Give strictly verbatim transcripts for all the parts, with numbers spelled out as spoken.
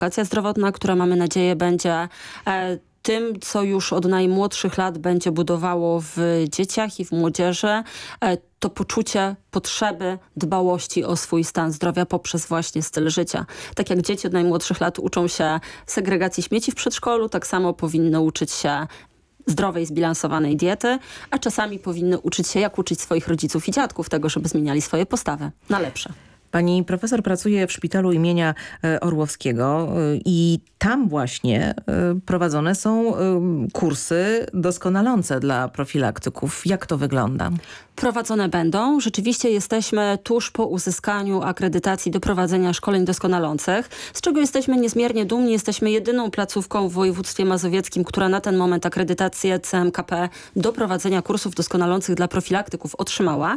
edukacja zdrowotna, która mamy nadzieję będzie e, tym, co już od najmłodszych lat będzie budowało w dzieciach i w młodzieży e, to poczucie potrzeby dbałości o swój stan zdrowia poprzez właśnie styl życia. Tak jak dzieci od najmłodszych lat uczą się segregacji śmieci w przedszkolu, tak samo powinny uczyć się zdrowej, zbilansowanej diety, a czasami powinny uczyć się, jak uczyć swoich rodziców i dziadków tego, żeby zmieniali swoje postawy na lepsze. Pani profesor pracuje w szpitalu imienia Orłowskiego i tam właśnie prowadzone są kursy doskonalące dla profilaktyków. Jak to wygląda? Prowadzone będą. Rzeczywiście jesteśmy tuż po uzyskaniu akredytacji do prowadzenia szkoleń doskonalących, z czego jesteśmy niezmiernie dumni. Jesteśmy jedyną placówką w województwie mazowieckim, która na ten moment akredytację C M K P do prowadzenia kursów doskonalących dla profilaktyków otrzymała.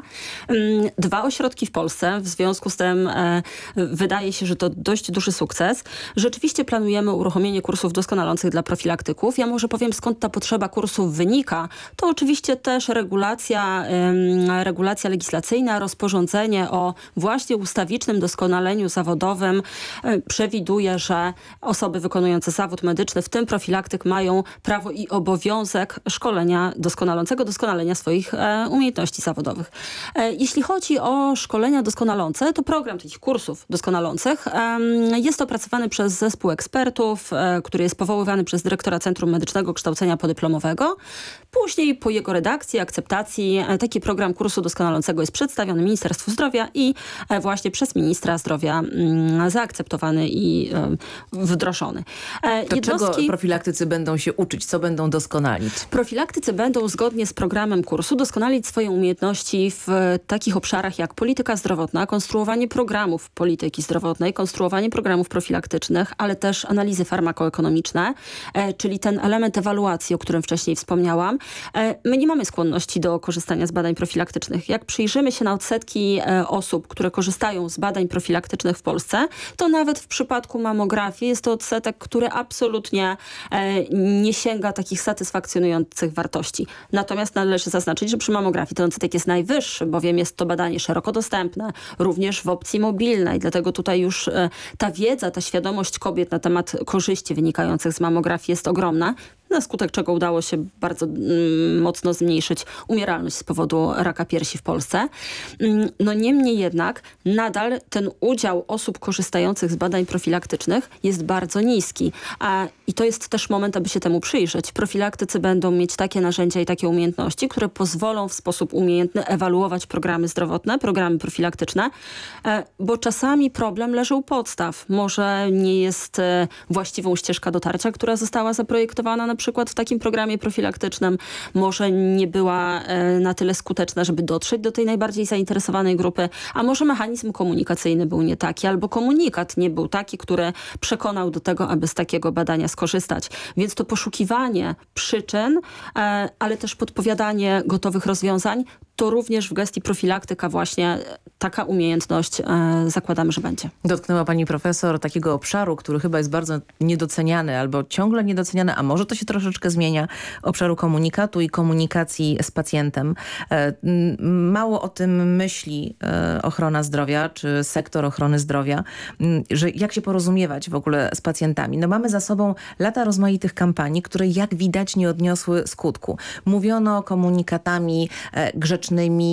Dwa ośrodki w Polsce, w związku z tym e, wydaje się, że to dość duży sukces. Rzeczywiście planujemy uruchomienie kursów doskonalących dla profilaktyków. Ja może powiem, skąd ta potrzeba kursów wynika. To oczywiście też regulacja e, regulacja legislacyjna, rozporządzenie o właśnie ustawicznym doskonaleniu zawodowym e, przewiduje, że osoby wykonujące zawód medyczny, w tym profilaktyk, mają prawo i obowiązek szkolenia doskonalącego, doskonalenia swoich e, umiejętności zawodowych. E, jeśli chodzi o szkolenia doskonalące, to program tych kursów doskonalących e, jest opracowany przez zespół ekspertów, e, który jest powoływany przez dyrektora Centrum Medycznego Kształcenia Podyplomowego. Później po jego redakcji, akceptacji e, taki program kursu doskonalącego jest przedstawiony Ministerstwu Zdrowia i e, właśnie przez ministra zdrowia m, zaakceptowany i e, wdrożony. E, to jednostki... czego profilaktycy będą się uczyć? Co będą doskonalić? Profilaktycy będą zgodnie z programem kursu doskonalić swoje umiejętności w takich obszarach jak polityka zdrowotna, konstruowanie programów polityki zdrowotnej, konstruowanie programów profilaktycznych, ale też analizy farmakoekonomiczne, e, czyli ten element ewaluacji, o którym wcześniej wspomniałam. E, my nie mamy skłonności do korzystania z badań profilaktycznych. Jak przyjrzymy się na odsetki e, osób, które korzystają z badań profilaktycznych w Polsce, to nawet w przypadku mamografii jest to odsetek, który absolutnie e, nie sięga takich satysfakcjonujących wartości. Natomiast należy zaznaczyć, że przy mamografii ten odsetek jest najwyższy, bowiem jest to badanie szeroko dostępne, również w opcji mobilnej. Dlatego tutaj już e, ta wiedza, ta świadomość kobiet na temat korzyści wynikających z mamografii jest ogromna, na skutek czego udało się bardzo mm, mocno zmniejszyć umieralność z powodu raka piersi w Polsce. Mm, no niemniej jednak nadal ten udział osób korzystających z badań profilaktycznych jest bardzo niski. A, I to jest też moment, aby się temu przyjrzeć. Profilaktycy będą mieć takie narzędzia i takie umiejętności, które pozwolą w sposób umiejętny ewaluować programy zdrowotne, programy profilaktyczne, e, bo czasami problem leży u podstaw. Może nie jest e, właściwą ścieżka dotarcia, która została zaprojektowana na przykład w takim programie profilaktycznym, może nie była e, na tyle skuteczna, żeby dotrzeć do tej najbardziej zainteresowanej grupy, a może mechanizm komunikacyjny był nie taki, albo komunikat nie był taki, który przekonał do tego, aby z takiego badania skorzystać. Więc to poszukiwanie przyczyn, e, ale też podpowiadanie gotowych rozwiązań, to również w gestii profilaktyka właśnie taka umiejętność e, zakładamy, że będzie. Dotknęła pani profesor takiego obszaru, który chyba jest bardzo niedoceniany albo ciągle niedoceniany, a może to się troszeczkę zmienia, obszaru komunikatu i komunikacji z pacjentem. E, mało o tym myśli e, ochrona zdrowia, czy sektor ochrony zdrowia, m, że jak się porozumiewać w ogóle z pacjentami. No mamy za sobą lata rozmaitych kampanii, które jak widać nie odniosły skutku. Mówiono komunikatami e, grzecznymi,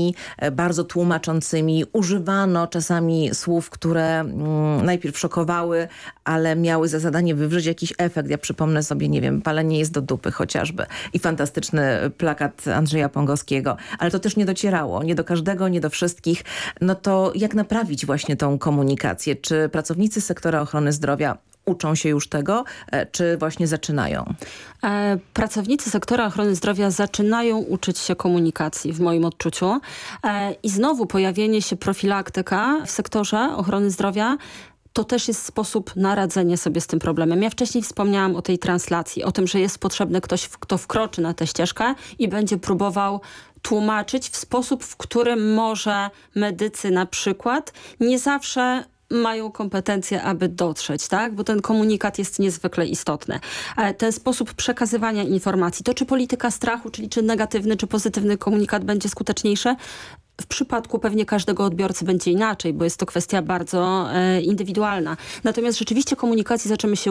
bardzo tłumaczącymi. Używano czasami słów, które mm, najpierw szokowały, ale miały za zadanie wywrzeć jakiś efekt. Ja przypomnę sobie, nie wiem, palenie jest do dupy chociażby. I fantastyczny plakat Andrzeja Pągowskiego. Ale to też nie docierało. Nie do każdego, nie do wszystkich. No to jak naprawić właśnie tą komunikację? Czy pracownicy sektora ochrony zdrowia uczą się już tego, czy właśnie zaczynają? E, pracownicy sektora ochrony zdrowia zaczynają uczyć się komunikacji w moim odczuciu. E, I znowu pojawienie się profilaktyka w sektorze ochrony zdrowia to też jest sposób na radzenie sobie z tym problemem. Ja wcześniej wspomniałam o tej translacji, o tym, że jest potrzebny ktoś, kto wkroczy na tę ścieżkę i będzie próbował tłumaczyć w sposób, w którym może medycy na przykład nie zawsze mają kompetencje, aby dotrzeć, tak? Bo ten komunikat jest niezwykle istotny. Ten sposób przekazywania informacji, to czy polityka strachu, czyli czy negatywny, czy pozytywny komunikat będzie skuteczniejszy, W przypadku pewnie każdego odbiorcy będzie inaczej, bo jest to kwestia bardzo e, indywidualna. Natomiast rzeczywiście komunikacji zaczęmy się